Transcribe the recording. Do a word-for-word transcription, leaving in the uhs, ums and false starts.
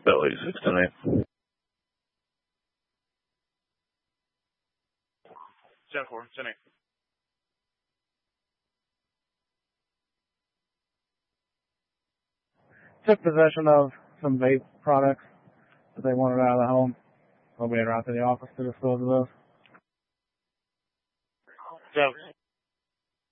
Bill eighty-six tonight. ten four, ten eight. Took possession of some vape products that they wanted out of the home. I'll be around to the office to dispose of those. ten